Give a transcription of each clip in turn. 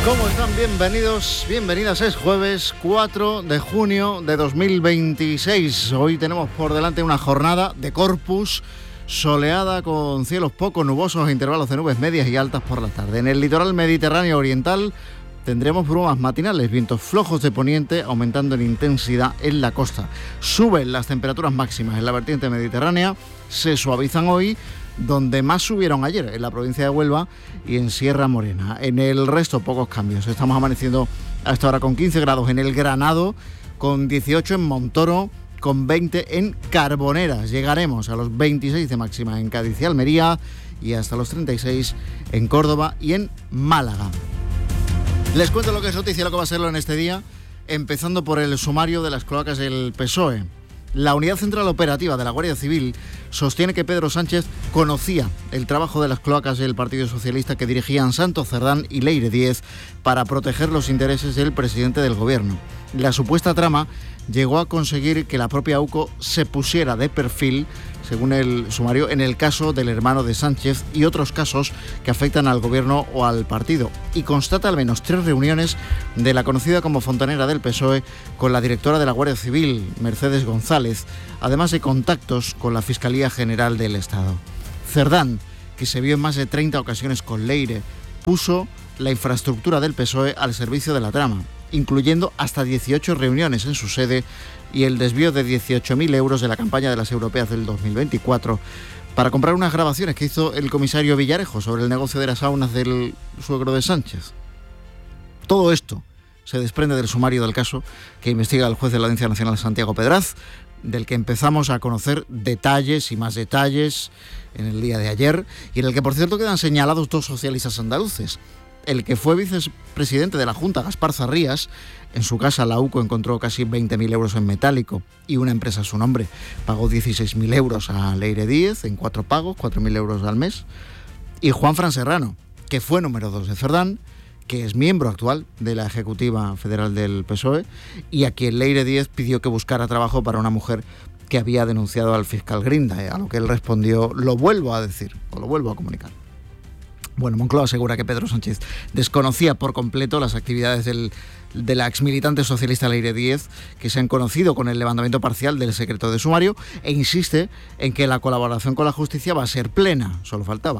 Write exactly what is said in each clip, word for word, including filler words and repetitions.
¿Cómo están? Bienvenidos, bienvenidas. Es jueves cuatro de junio de dos mil veintiséis. Hoy tenemos por delante una jornada de Corpus soleada con cielos poco nubosos e intervalos de nubes medias y altas por la tarde. En el litoral mediterráneo oriental tendremos brumas matinales, vientos flojos de poniente aumentando en intensidad en la costa. Suben las temperaturas máximas en la vertiente mediterránea, se suavizan hoy, donde más subieron ayer, en la provincia de Huelva y en Sierra Morena. En el resto, pocos cambios. Estamos amaneciendo hasta ahora con quince grados en el Granado, con dieciocho en Montoro, con veinte en Carboneras. Llegaremos a los veintiséis de máxima en Cádiz y Almería y hasta los treinta y seis en Córdoba y en Málaga. Les cuento lo que es noticia, lo que va a serlo en este día, empezando por el sumario de las cloacas del P S O E. La Unidad Central Operativa de la Guardia Civil sostiene que Pedro Sánchez conocía el trabajo de las cloacas del Partido Socialista que dirigían Santos Cerdán y Leire Díez para proteger los intereses del presidente del Gobierno. La supuesta trama llegó a conseguir que la propia U C O se pusiera de perfil, según el sumario, en el caso del hermano de Sánchez y otros casos que afectan al Gobierno o al partido. Y constata al menos tres reuniones de la conocida como fontanera del P S O E con la directora de la Guardia Civil, Mercedes González, además de contactos con la Fiscalía General del Estado. Cerdán, que se vio en más de treinta ocasiones con Leire, puso la infraestructura del P S O E al servicio de la trama, incluyendo hasta dieciocho reuniones en su sede y el desvío de dieciocho mil euros de la campaña de las europeas del dos mil veinticuatro para comprar unas grabaciones que hizo el comisario Villarejo sobre el negocio de las saunas del suegro de Sánchez. Todo esto se desprende del sumario del caso que investiga el juez de la Audiencia Nacional Santiago Pedraz, del que empezamos a conocer detalles y más detalles en el día de ayer, y en el que, por cierto, quedan señalados dos socialistas andaluces. El que fue vicepresidente de la Junta, Gaspar Zarrías, en su casa la U C O encontró casi veinte mil euros en metálico y una empresa a su nombre pagó dieciséis mil euros a Leire Díez en cuatro pagos, cuatro mil euros al mes. Y Juanfran Serrano, que fue número dos de Cerdán, que es miembro actual de la Ejecutiva Federal del P S O E y a quien Leire Díez pidió que buscara trabajo para una mujer que había denunciado al fiscal Grinda, a lo que él respondió: lo vuelvo a decir, o lo vuelvo a comunicar. Bueno, Moncloa asegura que Pedro Sánchez desconocía por completo las actividades del, de la exmilitante socialista Leire Díez, que se han conocido con el levantamiento parcial del secreto de sumario, e insiste en que la colaboración con la justicia va a ser plena, solo faltaba.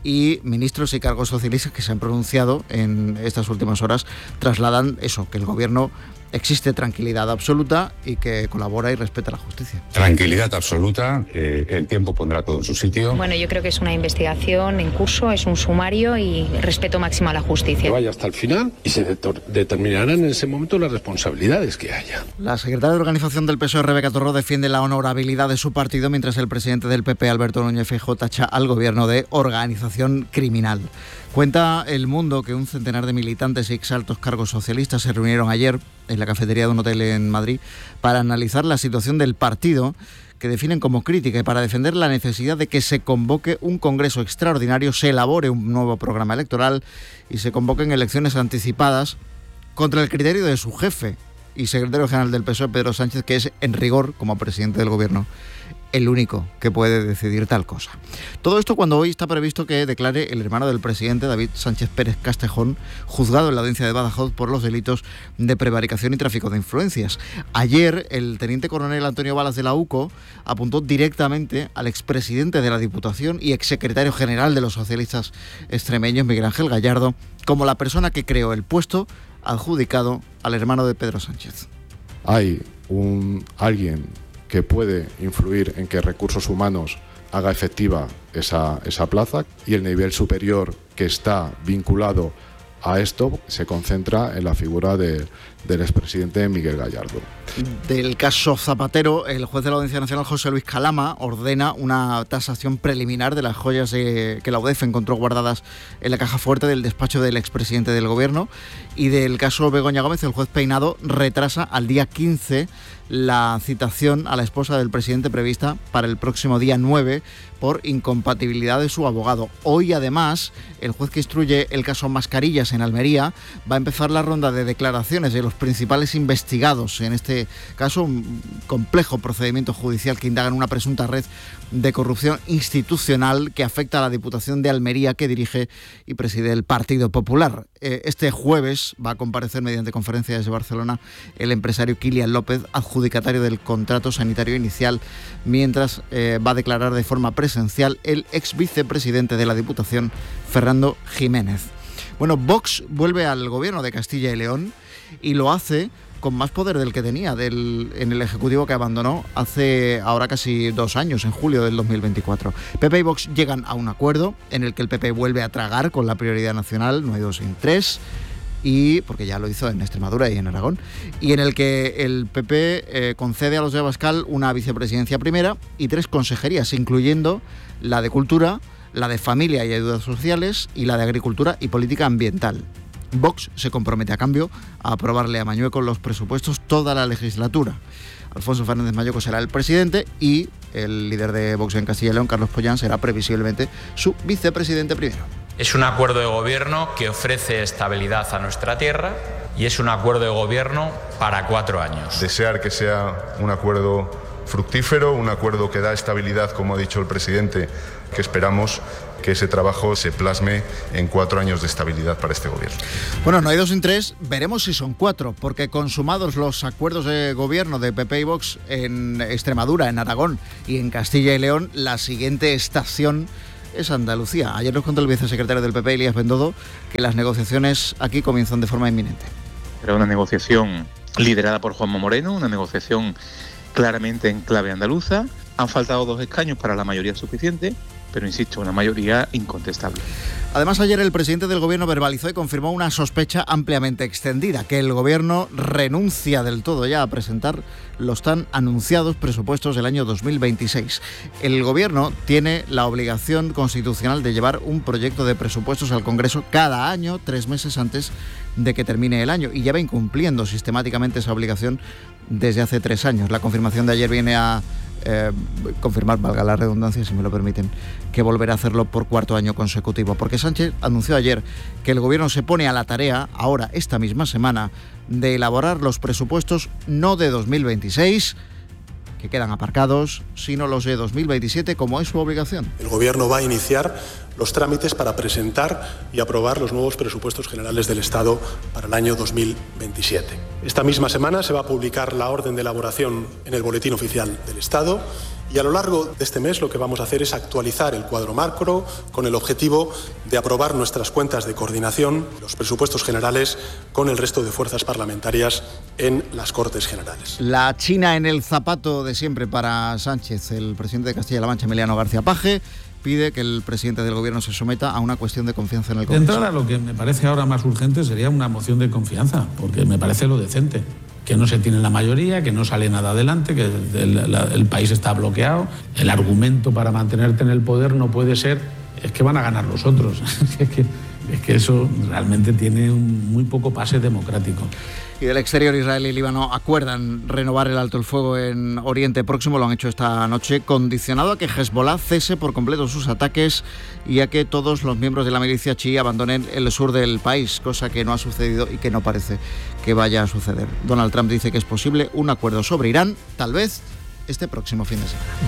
Y ministros y cargos socialistas que se han pronunciado en estas últimas horas trasladan eso, que el Gobierno existe tranquilidad absoluta y que colabora y respeta la justicia. Tranquilidad absoluta, eh, el tiempo pondrá todo en su sitio. Bueno, yo creo que es una investigación en curso, es un sumario y respeto máximo a la justicia. Que vaya hasta el final y se de- determinarán en ese momento las responsabilidades que haya. La secretaria de Organización del P S O E, Rebeca Torró, defiende la honorabilidad de su partido, mientras el presidente del P P, Alberto Núñez Feijóo, tacha al Gobierno de organización criminal. Cuenta El Mundo que un centenar de militantes y exaltos cargos socialistas se reunieron ayer en la cafetería de un hotel en Madrid para analizar la situación del partido, que definen como crítica, y para defender la necesidad de que se convoque un congreso extraordinario, se elabore un nuevo programa electoral y se convoquen elecciones anticipadas contra el criterio de su jefe y secretario general del P S O E, Pedro Sánchez, que es, en rigor, como presidente del Gobierno, el único que puede decidir tal cosa. Todo esto cuando hoy está previsto que declare el hermano del presidente, David Sánchez Pérez Castejón, juzgado en la audiencia de Badajoz por los delitos de prevaricación y tráfico de influencias. Ayer, el teniente coronel Antonio Balas de la U C O apuntó directamente al expresidente de la Diputación y exsecretario general de los socialistas extremeños, Miguel Ángel Gallardo, como la persona que creó el puesto adjudicado al hermano de Pedro Sánchez. Hay un alguien que puede influir en que Recursos Humanos haga efectiva esa, esa plaza, y el nivel superior que está vinculado a esto se concentra en la figura de, del expresidente Miguel Gallardo. Del caso Zapatero, el juez de la Audiencia Nacional, José Luis Calama, ordena una tasación preliminar de las joyas de, que la U D E F encontró guardadas en la caja fuerte del despacho del expresidente del Gobierno. Y del caso Begoña Gómez, el juez Peinado retrasa al día quince la citación a la esposa del presidente prevista para el próximo día nueve por incompatibilidad de su abogado. Hoy, además, el juez que instruye el caso Mascarillas días en Almería, va a empezar la ronda de declaraciones de los principales investigados, en este caso un complejo procedimiento judicial que indaga en una presunta red de corrupción institucional que afecta a la Diputación de Almería que dirige y preside el Partido Popular. Este jueves va a comparecer mediante conferencia desde Barcelona el empresario Kilian López, adjudicatario del contrato sanitario inicial, mientras eh, va a declarar de forma presencial el ex vicepresidente de la Diputación, Fernando Jiménez. Bueno, Vox vuelve al gobierno de Castilla y León y lo hace con más poder del que tenía del, en el Ejecutivo que abandonó hace ahora casi dos años, en julio del dos mil veinticuatro. P P y Vox llegan a un acuerdo en el que el P P vuelve a tragar con la prioridad nacional, no hay dos sin tres, y porque ya lo hizo en Extremadura y en Aragón, y en el que el P P eh, concede a los de Abascal una vicepresidencia primera y tres consejerías, incluyendo la de Cultura, la de Familia y Ayudas Sociales y la de Agricultura y Política Ambiental. Vox se compromete a cambio a aprobarle a Mañueco los presupuestos toda la legislatura. Alfonso Fernández Mañueco será el presidente y el líder de Vox en Castilla y León, Carlos Pollán, será previsiblemente su vicepresidente primero. Es un acuerdo de gobierno que ofrece estabilidad a nuestra tierra y es un acuerdo de gobierno para cuatro años. Desear que sea un acuerdo fructífero, un acuerdo que da estabilidad, como ha dicho el presidente, que esperamos que ese trabajo se plasme en cuatro años de estabilidad para este gobierno. Bueno, no hay dos sin tres, veremos si son cuatro, porque consumados los acuerdos de gobierno de P P y Vox en Extremadura, en Aragón y en Castilla y León, la siguiente estación es Andalucía. Ayer nos contó el vicesecretario del P P, Elías Bendodo, que las negociaciones aquí comienzan de forma inminente. Era una negociación liderada por Juanma Moreno, una negociación claramente en clave andaluza. Han faltado dos escaños para la mayoría suficiente, pero insisto, una mayoría incontestable. Además, ayer el presidente del gobierno verbalizó y confirmó una sospecha ampliamente extendida, que el gobierno renuncia del todo ya a presentar los tan anunciados presupuestos del año dos mil veintiséis. El gobierno tiene la obligación constitucional de llevar un proyecto de presupuestos al Congreso cada año, tres meses antes de que termine el año, y ya va incumpliendo sistemáticamente esa obligación desde hace tres años. La confirmación de ayer viene a Eh, confirmar, valga la redundancia, si me lo permiten, que volverá a hacerlo por cuarto año consecutivo, porque Sánchez anunció ayer que el gobierno se pone a la tarea, ahora, esta misma semana, de elaborar los presupuestos no de dos mil veintiséis, que quedan aparcados, sino los de dos mil veintisiete, como es su obligación. El gobierno va a iniciar los trámites para presentar y aprobar los nuevos presupuestos generales del Estado para el año dos mil veintisiete. Esta misma semana se va a publicar la orden de elaboración en el Boletín Oficial del Estado y a lo largo de este mes lo que vamos a hacer es actualizar el cuadro macro con el objetivo de aprobar nuestras cuentas de coordinación, los presupuestos generales, con el resto de fuerzas parlamentarias en las Cortes Generales. La China en el zapato de siempre para Sánchez. El presidente de Castilla-La Mancha, Emiliano García Paje, pide que el presidente del gobierno se someta a una cuestión de confianza en el Congreso. De entrada, lo que me parece ahora más urgente sería una moción de confianza, porque me parece lo decente. Que no se tiene la mayoría, que no sale nada adelante, que el, la, el país está bloqueado. El argumento para mantenerte en el poder no puede ser, es que van a ganar los otros. es, que, es que eso realmente tiene un muy poco pase democrático. Y del exterior, Israel y Líbano acuerdan renovar el alto el fuego en Oriente Próximo, lo han hecho esta noche, condicionado a que Hezbollah cese por completo sus ataques y a que todos los miembros de la milicia chií abandonen el sur del país, cosa que no ha sucedido y que no parece que vaya a suceder. Donald Trump dice que es posible un acuerdo sobre Irán, tal vez este próximo fin de semana.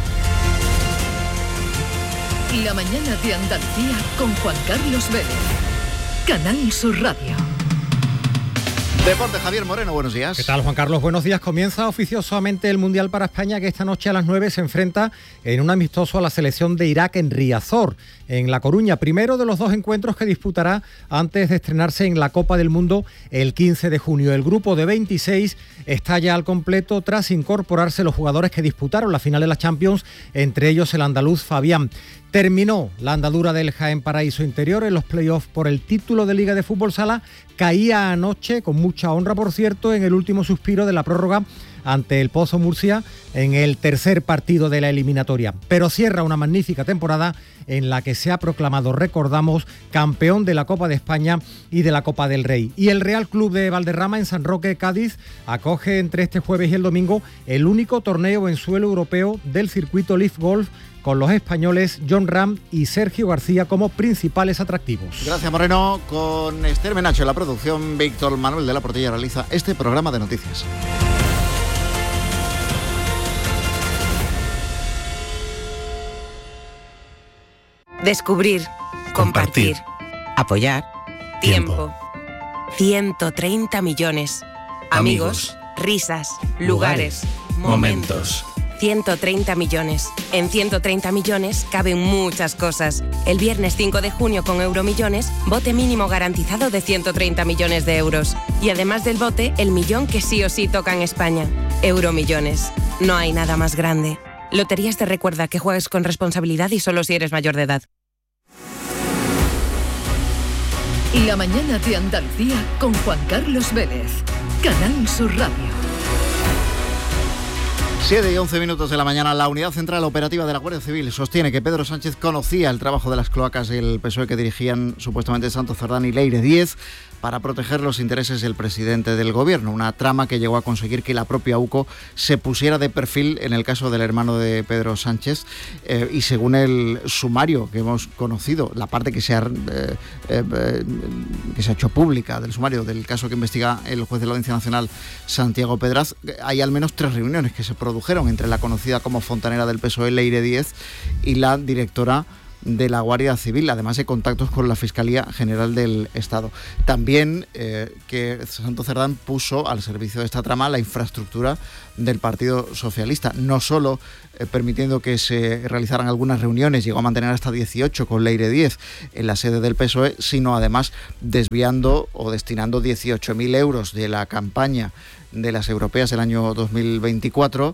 La mañana de Andalucía con Juan Carlos Vélez. Canal Sur Radio. Deporte, Javier Moreno, buenos días. ¿Qué tal, Juan Carlos? Buenos días. Comienza oficiosamente el Mundial para España, que esta noche a las nueve se enfrenta en un amistoso a la selección de Irak en Riazor, en La Coruña. Primero de los dos encuentros que disputará antes de estrenarse en la Copa del Mundo el quince de junio. El grupo de veintiséis está ya al completo tras incorporarse los jugadores que disputaron la final de la Champions, entre ellos el andaluz Fabián. Terminó la andadura del Jaén Paraíso Interior en los playoffs por el título de Liga de Fútbol Sala. Caía anoche, con mucha honra por cierto, en el último suspiro de la prórroga ante el Pozo Murcia en el tercer partido de la eliminatoria. Pero cierra una magnífica temporada en la que se ha proclamado, recordamos, campeón de la Copa de España y de la Copa del Rey. Y el Real Club de Valderrama en San Roque, Cádiz, acoge entre este jueves y el domingo el único torneo en suelo europeo del circuito Leaf Golf con los españoles John Ram y Sergio García como principales atractivos. Gracias, Moreno. Con Esther Menacho en la producción, Víctor Manuel de la Portilla realiza este programa de noticias. Descubrir, compartir, apoyar, tiempo. ciento treinta millones. Amigos, risas, lugares, momentos. ciento treinta millones. En ciento treinta millones caben muchas cosas. El viernes cinco de junio con Euromillones, bote mínimo garantizado de ciento treinta millones de euros. Y además del bote, el millón que sí o sí toca en España. Euromillones. No hay nada más grande. Loterías te recuerda que juegues con responsabilidad y solo si eres mayor de edad. La mañana de Andalucía con Juan Carlos Vélez. Canal Sur Radio. siete y once minutos de la mañana, la Unidad Central Operativa de la Guardia Civil sostiene que Pedro Sánchez conocía el trabajo de las cloacas del P S O E que dirigían supuestamente Santos Cerdán y Leire Díez para proteger los intereses del presidente del gobierno. Una trama que llegó a conseguir que la propia U C O se pusiera de perfil en el caso del hermano de Pedro Sánchez eh, y según el sumario que hemos conocido, la parte que se, ha, eh, eh, que se ha hecho pública del sumario del caso que investiga el juez de la Audiencia Nacional Santiago Pedraz, hay al menos tres reuniones que se produjeron entre la conocida como fontanera del P S O E, Leire Díez, y la directora de la Guardia Civil, además de contactos con la Fiscalía General del Estado. También eh, que Santos Cerdán puso al servicio de esta trama la infraestructura del Partido Socialista, no solo eh, permitiendo que se realizaran algunas reuniones, llegó a mantener hasta dieciocho con Leire Díez en la sede del P S O E, sino además desviando o destinando dieciocho mil euros de la campaña de las europeas del año dos mil veinticuatro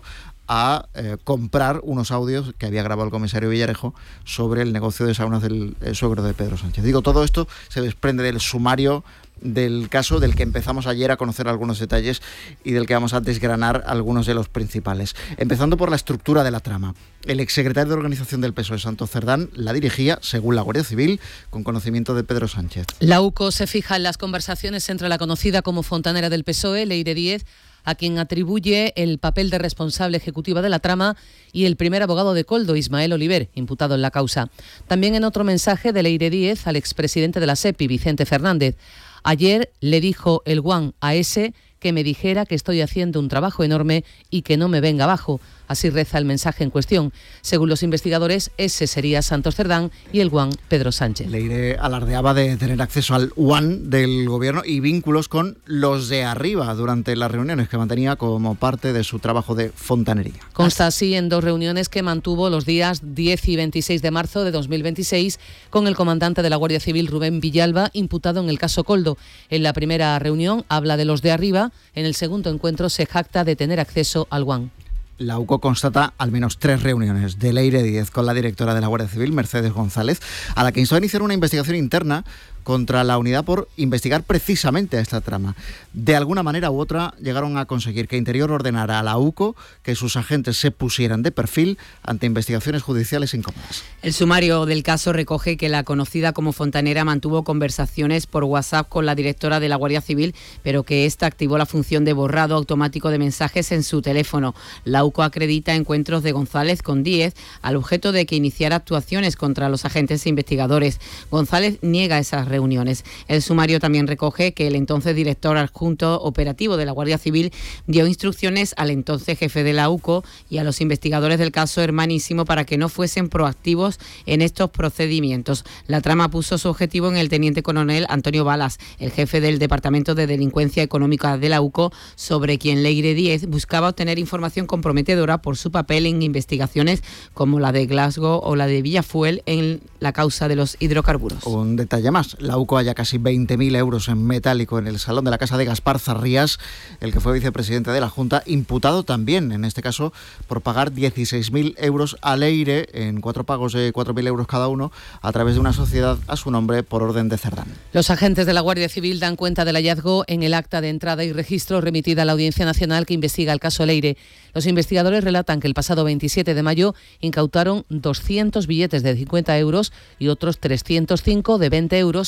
a eh, comprar unos audios que había grabado el comisario Villarejo sobre el negocio de saunas del suegro de Pedro Sánchez. Digo, todo esto se desprende del sumario del caso, del que empezamos ayer a conocer algunos detalles y del que vamos a desgranar algunos de los principales. Empezando por la estructura de la trama. El exsecretario de Organización del P S O E, Santos Cerdán, la dirigía, según la Guardia Civil, con conocimiento de Pedro Sánchez. La U C O se fija en las conversaciones entre la conocida como fontanera del P S O E, Leire Díez, a quien atribuye el papel de responsable ejecutiva de la trama, y el primer abogado de Coldo, Ismael Oliver, imputado en la causa. También en otro mensaje de Leire Díez al expresidente de la SEPI, Vicente Fernández. Ayer le dijo el guan a ese que me dijera que estoy haciendo un trabajo enorme y que no me venga abajo. Así reza el mensaje en cuestión. Según los investigadores, ese sería Santos Cerdán y el guan Pedro Sánchez. Leire alardeaba de tener acceso al guan del gobierno y vínculos con los de arriba durante las reuniones que mantenía como parte de su trabajo de fontanería. Consta así en dos reuniones que mantuvo los días diez y veintiséis de marzo de dos mil veintiséis con el comandante de la Guardia Civil, Rubén Villalba, imputado en el caso Coldo. En la primera reunión habla de los de arriba, en el segundo encuentro se jacta de tener acceso al guan. La U C O constata al menos tres reuniones de Leire Díez con la directora de la Guardia Civil, Mercedes González, a la que instó a iniciar una investigación interna contra la unidad por investigar precisamente a esta trama. De alguna manera u otra llegaron a conseguir que Interior ordenara a la U C O que sus agentes se pusieran de perfil ante investigaciones judiciales incómodas. El sumario del caso recoge que la conocida como fontanera mantuvo conversaciones por WhatsApp con la directora de la Guardia Civil, pero que ésta activó la función de borrado automático de mensajes en su teléfono. La U C O acredita encuentros de González con Díez al objeto de que iniciara actuaciones contra los agentes investigadores. González niega esas reuniones. reuniones. El sumario también recoge que el entonces director adjunto operativo de la Guardia Civil dio instrucciones al entonces jefe de la U C O y a los investigadores del caso Hermanísimo para que no fuesen proactivos en estos procedimientos. La trama puso su objetivo en el teniente coronel Antonio Balas, el jefe del Departamento de Delincuencia Económica de la U C O, sobre quien Leire Díez buscaba obtener información comprometedora por su papel en investigaciones como la de Glasgow o la de Villafuel en la causa de los hidrocarburos. Un detalle más. La U C O halla casi veinte mil euros en metálico en el salón de la casa de Gaspar Zarrías, el que fue vicepresidente de la Junta, imputado también, en este caso, por pagar dieciséis mil euros a Leire en cuatro pagos de cuatro mil euros cada uno a través de una sociedad a su nombre por orden de Cerdán. Los agentes de la Guardia Civil dan cuenta del hallazgo en el acta de entrada y registro remitida a la Audiencia Nacional que investiga el caso Leire. Los investigadores relatan que el pasado veintisiete de mayo incautaron doscientos billetes de cincuenta euros y otros trescientos cinco de veinte euros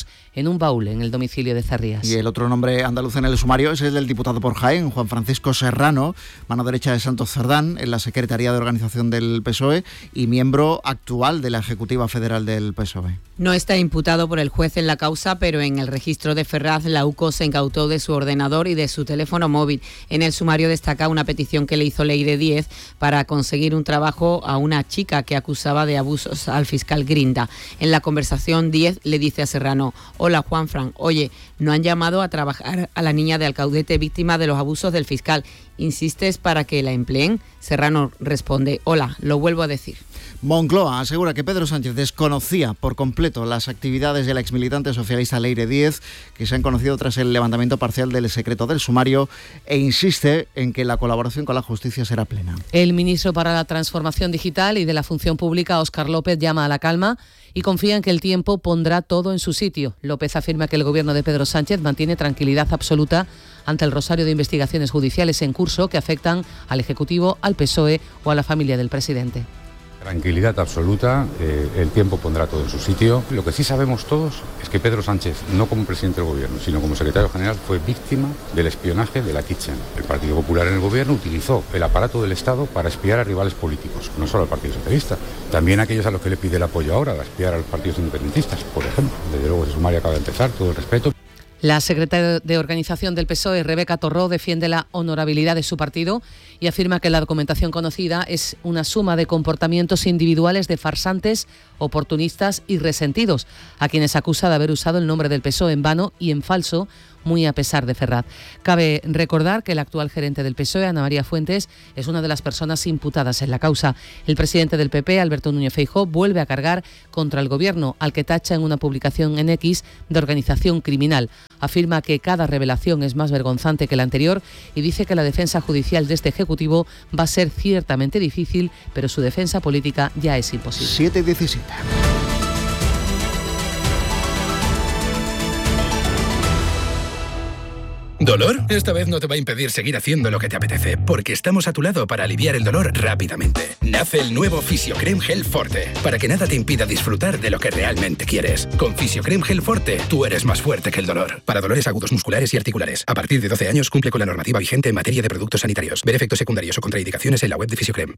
en un baúl en el domicilio de Zarrías. Y el otro nombre andaluz en el sumario es el del diputado por Jaén, Juan Francisco Serrano, mano derecha de Santos Cerdán en la Secretaría de Organización del P S O E y miembro actual de la Ejecutiva Federal del P S O E. No está imputado por el juez en la causa, pero en el registro de Ferraz, la U C O se incautó de su ordenador y de su teléfono móvil. En el sumario destaca una petición que le hizo Leire Díez para conseguir un trabajo a una chica que acusaba de abusos al fiscal Grinda. En la conversación, Díez le dice a Serrano: hola Juanfran, oye, ¿no han llamado a trabajar a la niña de Alcaudete víctima de los abusos del fiscal? ¿Insistes para que la empleen? Serrano responde: hola, lo vuelvo a decir. Moncloa asegura que Pedro Sánchez desconocía por completo las actividades de la exmilitante socialista Leire Díez, que se han conocido tras el levantamiento parcial del secreto del sumario, e insiste en que la colaboración con la justicia será plena. El ministro para la Transformación Digital y de la Función Pública, Óscar López, llama a la calma y confía en que el tiempo pondrá todo en su sitio. López afirma que el gobierno de Pedro Sánchez mantiene tranquilidad absoluta ante el rosario de investigaciones judiciales en curso que afectan al Ejecutivo, al P S O E o a la familia del presidente. Tranquilidad absoluta, eh, el tiempo pondrá todo en su sitio. Lo que sí sabemos todos es que Pedro Sánchez, no como presidente del gobierno, sino como secretario general, fue víctima del espionaje de la Kitchen. El Partido Popular en el gobierno utilizó el aparato del Estado para espiar a rivales políticos, no solo al Partido Socialista, también a aquellos a los que le pide el apoyo ahora, a espiar a los partidos independentistas, por ejemplo. Desde luego, ese sumario acaba de empezar, todo el respeto. La secretaria de Organización del P S O E, Rebeca Torró, defiende la honorabilidad de su partido y afirma que la documentación conocida es una suma de comportamientos individuales de farsantes, oportunistas y resentidos, a quienes acusa de haber usado el nombre del P S O E en vano y en falso, muy a pesar de Ferraz. Cabe recordar que el actual gerente del P S O E, Ana María Fuentes, es una de las personas imputadas en la causa. El presidente del P P, Alberto Núñez Feijóo, vuelve a cargar contra el gobierno, al que tacha en una publicación en X de organización criminal. Afirma que cada revelación es más vergonzante que la anterior y dice que la defensa judicial de este Ejecutivo va a ser ciertamente difícil, pero su defensa política ya es imposible. siete y diecisiete. ¿Dolor? Esta vez no te va a impedir seguir haciendo lo que te apetece, porque estamos a tu lado para aliviar el dolor rápidamente. Nace el nuevo Fisiocrem Gel Forte, para que nada te impida disfrutar de lo que realmente quieres. Con Fisiocrem Gel Forte, tú eres más fuerte que el dolor. Para dolores agudos musculares y articulares. A partir de doce años cumple con la normativa vigente en materia de productos sanitarios. Ver efectos secundarios o contraindicaciones en la web de Fisiocrem.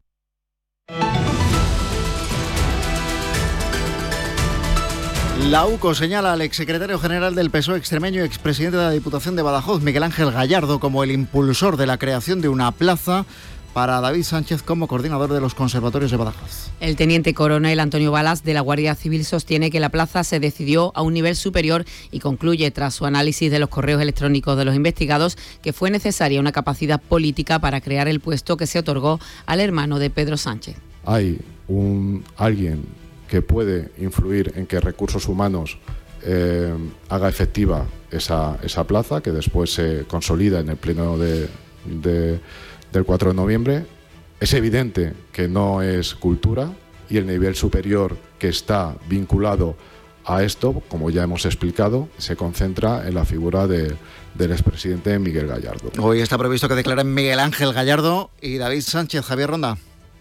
La U C O señala al exsecretario general del P S O E extremeño y expresidente de la Diputación de Badajoz, Miguel Ángel Gallardo, como el impulsor de la creación de una plaza para David Sánchez como coordinador de los conservatorios de Badajoz. El teniente coronel Antonio Balas de la Guardia Civil sostiene que la plaza se decidió a un nivel superior y concluye, tras su análisis de los correos electrónicos de los investigados, que fue necesaria una capacidad política para crear el puesto que se otorgó al hermano de Pedro Sánchez. Hay un alguien que puede influir en que Recursos Humanos eh, haga efectiva esa, esa plaza, que después se consolida en el pleno de, de, del cuatro de noviembre. Es evidente que no es cultura y el nivel superior que está vinculado a esto, como ya hemos explicado, se concentra en la figura de, del expresidente Miguel Gallardo. Hoy está previsto que declaren Miguel Ángel Gallardo y David Sánchez. Javier Ronda.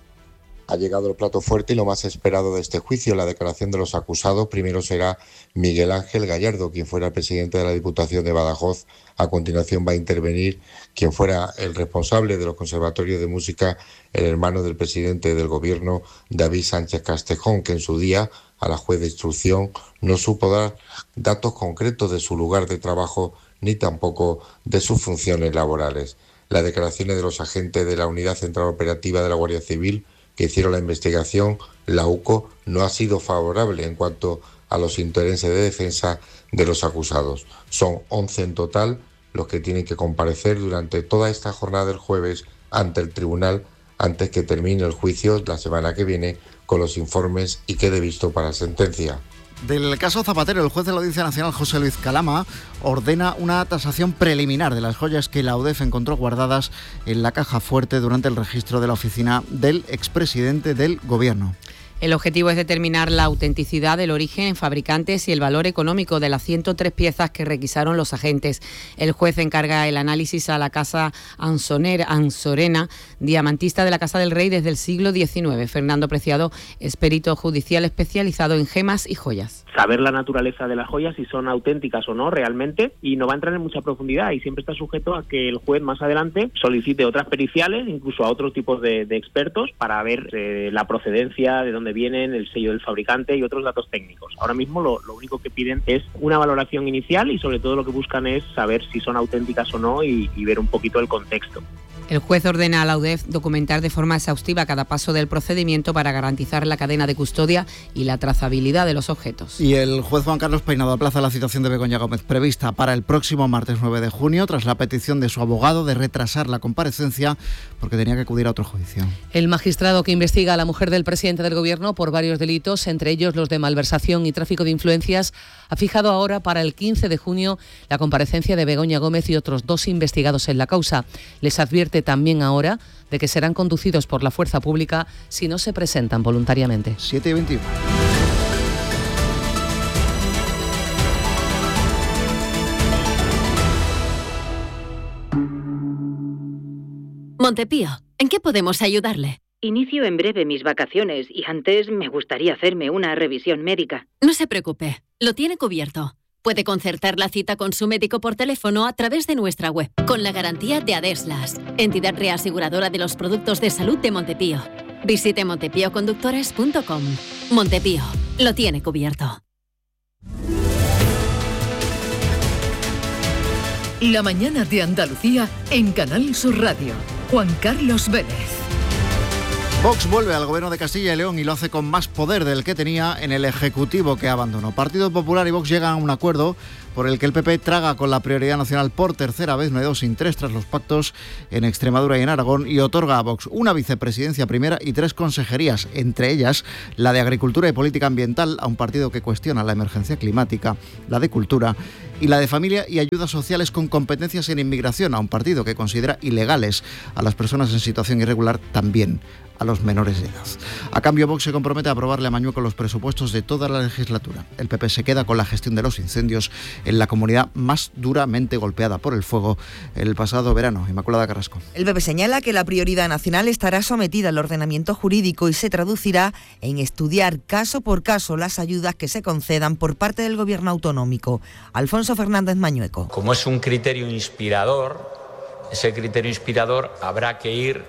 Ha llegado el plato fuerte y lo más esperado de este juicio, la declaración de los acusados. Primero será Miguel Ángel Gallardo, quien fuera el presidente de la Diputación de Badajoz. A continuación va a intervenir quien fuera el responsable de los conservatorios de música, el hermano del presidente del gobierno, David Sánchez Castejón, que en su día a la juez de instrucción no supo dar datos concretos de su lugar de trabajo ni tampoco de sus funciones laborales. Las declaraciones de los agentes de la Unidad Central Operativa de la Guardia Civil que hicieron la investigación, la U C O no ha sido favorable en cuanto a los intereses de defensa de los acusados. Son once en total los que tienen que comparecer durante toda esta jornada del jueves ante el tribunal antes que termine el juicio la semana que viene con los informes y quede visto para sentencia. Del caso Zapatero, el juez de la Audiencia Nacional, José Luis Calama, ordena una tasación preliminar de las joyas que la U D E F encontró guardadas en la caja fuerte durante el registro de la oficina del expresidente del Gobierno. El objetivo es determinar la autenticidad, el origen, fabricantes y el valor económico de las ciento tres piezas que requisaron los agentes. El juez encarga el análisis a la Casa Ansonera, Ansorena, diamantista de la Casa del Rey desde el siglo diecinueve. Fernando Preciado es perito judicial especializado en gemas y joyas. saber la naturaleza de las joyas, si son auténticas o no realmente, y no va a entrar en mucha profundidad y siempre está sujeto a que el juez más adelante solicite otras periciales, incluso a otros tipos de, de expertos, para ver eh, la procedencia, de dónde vienen, el sello del fabricante y otros datos técnicos. Ahora mismo lo, lo único que piden es una valoración inicial y sobre todo lo que buscan es saber si son auténticas o no y, y ver un poquito el contexto. El juez ordena a la U D E F documentar de forma exhaustiva cada paso del procedimiento para garantizar la cadena de custodia y la trazabilidad de los objetos. Y el juez Juan Carlos Peinado aplaza la citación de Begoña Gómez prevista para el próximo martes nueve de junio tras la petición de su abogado de retrasar la comparecencia porque tenía que acudir a otro juicio. El magistrado que investiga a la mujer del presidente del Gobierno por varios delitos, entre ellos los de malversación y tráfico de influencias, ha fijado ahora para el quince de junio la comparecencia de Begoña Gómez y otros dos investigados en la causa. Les advierte también ahora de que serán conducidos por la fuerza pública si no se presentan voluntariamente. siete y veintiuno. Montepío, ¿en qué podemos ayudarle? Inicio en breve mis vacaciones y antes me gustaría hacerme una revisión médica. No se preocupe, lo tiene cubierto. Puede concertar la cita con su médico por teléfono a través de nuestra web, con la garantía de Adeslas, entidad reaseguradora de los productos de salud de Montepío. Visite montepío conductores punto com. Montepío, lo tiene cubierto. La mañana de Andalucía en Canal Sur Radio. Juan Carlos Vélez. Vox vuelve al gobierno de Castilla y León y lo hace con más poder del que tenía en el Ejecutivo que abandonó. Partido Popular y Vox llegan a un acuerdo por el que el P P traga con la prioridad nacional por tercera vez, no hay dos sin tres, tras los pactos en Extremadura y en Aragón, y otorga a Vox una vicepresidencia primera y tres consejerías, entre ellas la de Agricultura y Política Ambiental, a un partido que cuestiona la emergencia climática, la de Cultura, y la de Familia y Ayudas Sociales con competencias en inmigración, a un partido que considera ilegales a las personas en situación irregular, también a los menores de edad. A cambio, Vox se compromete a aprobarle a Mañueco los presupuestos de toda la legislatura. El P P se queda con la gestión de los incendios en la comunidad más duramente golpeada por el fuego el pasado verano. Inmaculada Carrasco. El P P señala que la prioridad nacional estará sometida al ordenamiento jurídico y se traducirá en estudiar caso por caso las ayudas que se concedan por parte del gobierno autonómico. Alfonso Fernández Mañueco. Como es un criterio inspirador, ese criterio inspirador habrá que ir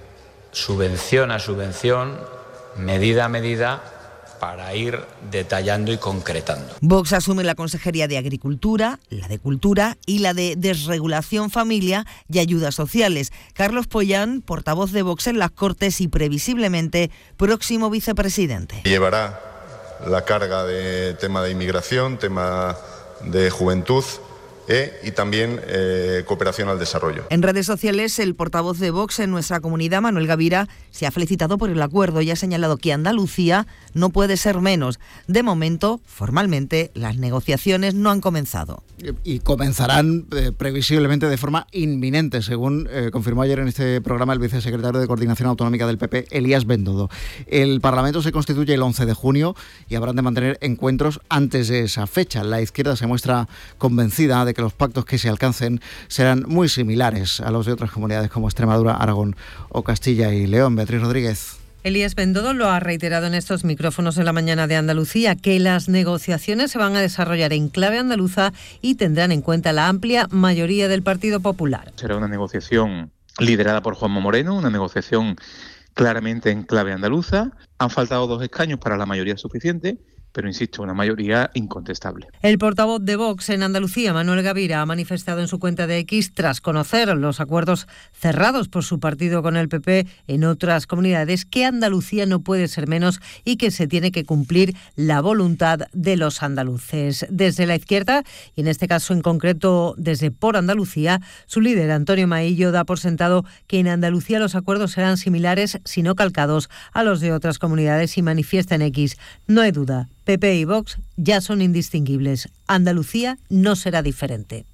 subvención a subvención, medida a medida, para ir detallando y concretando. Vox asume la Consejería de Agricultura, la de Cultura y la de Desregulación, Familia y Ayudas Sociales. Carlos Pollán, portavoz de Vox en las Cortes y previsiblemente próximo vicepresidente. Llevará la carga de tema de inmigración, tema de juventud, E, y también eh, cooperación al desarrollo. En redes sociales, el portavoz de Vox en nuestra comunidad, Manuel Gavira, se ha felicitado por el acuerdo y ha señalado que Andalucía no puede ser menos. De momento, formalmente, las negociaciones no han comenzado. Y comenzarán eh, previsiblemente de forma inminente, según eh, confirmó ayer en este programa el vicesecretario de Coordinación Autonómica del P P, Elías Bendodo. El Parlamento se constituye el once de junio y habrán de mantener encuentros antes de esa fecha. La izquierda se muestra convencida de que los pactos que se alcancen serán muy similares a los de otras comunidades como Extremadura, Aragón o Castilla y León. Beatriz Rodríguez. Elías Bendodo lo ha reiterado en estos micrófonos en la mañana de Andalucía, que las negociaciones se van a desarrollar en clave andaluza y tendrán en cuenta la amplia mayoría del Partido Popular. Será una negociación liderada por Juanma Moreno, una negociación claramente en clave andaluza. Han faltado dos escaños para la mayoría suficiente, pero insisto, una mayoría incontestable. El portavoz de Vox en Andalucía, Manuel Gavira, ha manifestado en su cuenta de X, tras conocer los acuerdos cerrados por su partido con el P P en otras comunidades, que Andalucía no puede ser menos y que se tiene que cumplir la voluntad de los andaluces. Desde la izquierda, y en este caso en concreto desde Por Andalucía, su líder, Antonio Maillo, da por sentado que en Andalucía los acuerdos serán similares, si no calcados, a los de otras comunidades y manifiesta en X: no hay duda, P P y Vox ya son indistinguibles. Andalucía no será diferente.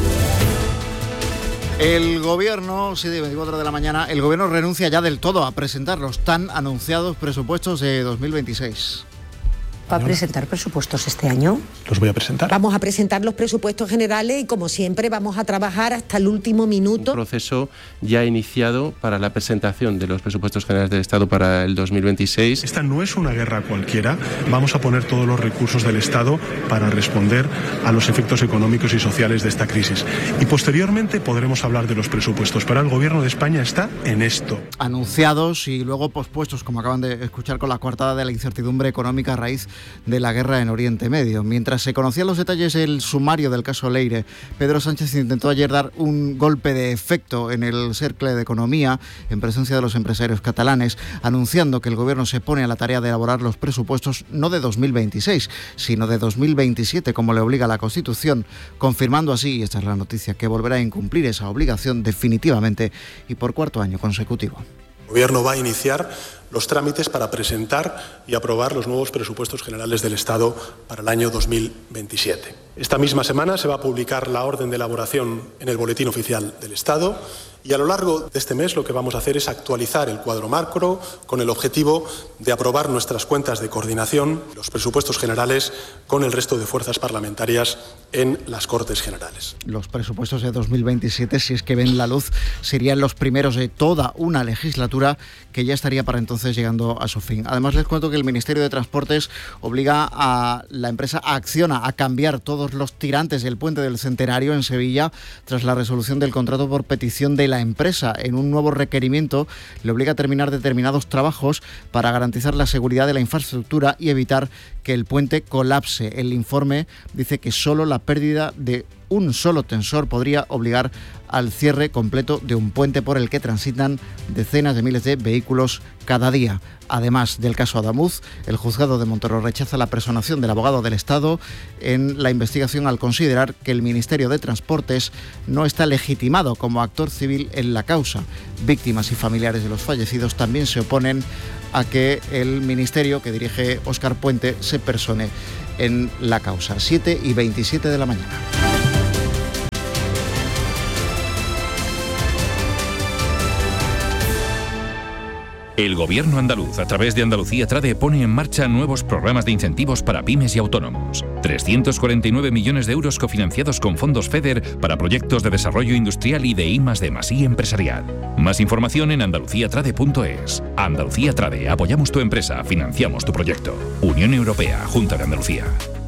El gobierno, siete y veinticuatro de la mañana, el gobierno renuncia ya del todo a presentar los tan anunciados presupuestos de dos mil veintiséis. ¿Va a presentar presupuestos este año? Los voy a presentar. Vamos a presentar los presupuestos generales y, como siempre, vamos a trabajar hasta el último minuto. Un proceso ya iniciado para la presentación de los presupuestos generales del Estado para el dos mil veintiséis. Esta no es una guerra cualquiera. Vamos a poner todos los recursos del Estado para responder a los efectos económicos y sociales de esta crisis. Y posteriormente podremos hablar de los presupuestos. Pero el Gobierno de España está en esto. Anunciados y luego pospuestos, como acaban de escuchar, con la coartada de la incertidumbre económica a raíz de la guerra en Oriente Medio. Mientras se conocían los detalles del sumario del caso Leire, Pedro Sánchez intentó ayer dar un golpe de efecto en el Cercle de Economía, en presencia de los empresarios catalanes, anunciando que el Gobierno se pone a la tarea de elaborar los presupuestos no de dos mil veintiséis, sino de dos mil veintisiete, como le obliga la Constitución, confirmando así, y esta es la noticia, que volverá a incumplir esa obligación definitivamente y por cuarto año consecutivo. El Gobierno va a iniciar los trámites para presentar y aprobar los nuevos presupuestos generales del Estado para el año dos mil veintisiete. Esta misma semana se va a publicar la orden de elaboración en el Boletín Oficial del Estado y a lo largo de este mes lo que vamos a hacer es actualizar el cuadro macro con el objetivo de aprobar nuestras cuentas de coordinación, los presupuestos generales, con el resto de fuerzas parlamentarias en las Cortes Generales. Los presupuestos de dos mil veintisiete, si es que ven la luz, serían los primeros de toda una legislatura que ya estaría para entonces llegando a su fin. Además, les cuento que el Ministerio de Transportes obliga a la empresa Acciona a cambiar todos los tirantes del puente del Centenario en Sevilla tras la resolución del contrato por petición de la empresa. En un nuevo requerimiento le obliga a terminar determinados trabajos para garantizar la seguridad de la infraestructura y evitar que el puente colapse. El informe dice que solo la pérdida de un solo tensor podría obligar al cierre completo de un puente por el que transitan decenas de miles de vehículos cada día. Además del caso Adamuz, el juzgado de Montoro rechaza la personación del abogado del Estado en la investigación al considerar que el Ministerio de Transportes no está legitimado como actor civil en la causa. Víctimas y familiares de los fallecidos también se oponen a que el ministerio que dirige Óscar Puente se persone en la causa. siete y veintisiete de la mañana. El Gobierno andaluz, a través de Andalucía Trade, pone en marcha nuevos programas de incentivos para pymes y autónomos. trescientos cuarenta y nueve millones de euros cofinanciados con fondos FEDER para proyectos de desarrollo industrial y de I más D más I empresarial. Más información en andalucía trade punto es. Andalucía Trade, apoyamos tu empresa, financiamos tu proyecto. Unión Europea, Junta de Andalucía.